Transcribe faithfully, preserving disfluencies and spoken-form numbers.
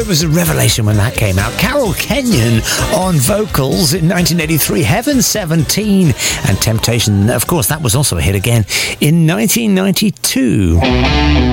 was a revelation when that came out. Carol Kenyon on vocals in nineteen eighty-three, Heaven seventeen, and Temptation, of course, that was also a hit again in nineteen ninety-two.